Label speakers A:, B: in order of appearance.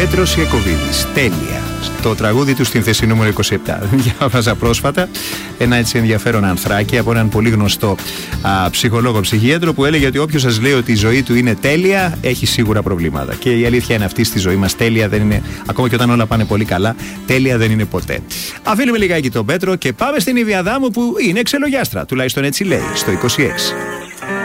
A: Πέτρος Ιακωβίδης. Τέλεια. Το τραγούδι του στην θέση νούμερο 27. Διάβαζα πρόσφατα ένα έτσι ενδιαφέρον ανθράκι από έναν πολύ γνωστό ψυχολόγο ψυχίατρο που έλεγε ότι όποιος σας λέει ότι η ζωή του είναι τέλεια έχει σίγουρα προβλήματα. Και η αλήθεια είναι αυτή, στη ζωή μας τέλεια δεν είναι, ακόμα και όταν όλα πάνε πολύ καλά, τέλεια δεν είναι ποτέ. Αφήνουμε λιγάκι τον Πέτρο και πάμε στην Ιβιαδάμου που είναι ξελογιάστρα, τουλάχιστον έτσι λέει, στο 26.